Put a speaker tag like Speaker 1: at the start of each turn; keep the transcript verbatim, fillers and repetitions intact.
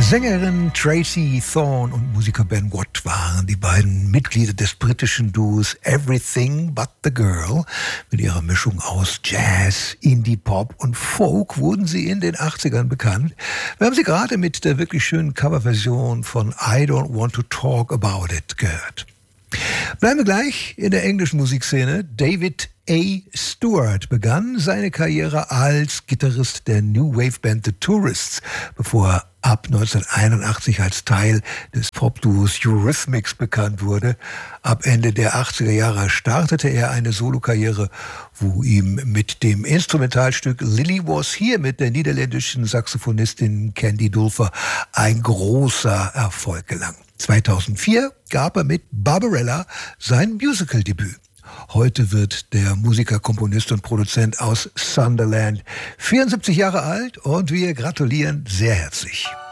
Speaker 1: Sängerin Tracy Thorn und Musiker Ben Watt waren die beiden Mitglieder des britischen Duos Everything But The Girl. Mit ihrer Mischung aus Jazz, Indie-Pop und Folk wurden sie in den achtzigern bekannt. Wir haben sie gerade mit der wirklich schönen Coverversion von I Don't Want To Talk About It gehört. Bleiben wir gleich in der englischen Musikszene. David A. Stewart begann seine Karriere als Gitarrist der New Wave Band The Tourists, bevor er ab neunzehnhunderteinundachtzig als Teil des Popduos Eurythmics bekannt wurde. Ab Ende der achtziger Jahre startete er eine Solokarriere, wo ihm mit dem Instrumentalstück Lily Was Here mit der niederländischen Saxophonistin Candy Dulfer ein großer Erfolg gelang. zweitausendvier gab er mit Barbarella sein Musical-Debüt. Heute wird der Musiker, Komponist und Produzent aus Sunderland vierundsiebzig Jahre alt und wir gratulieren sehr herzlich.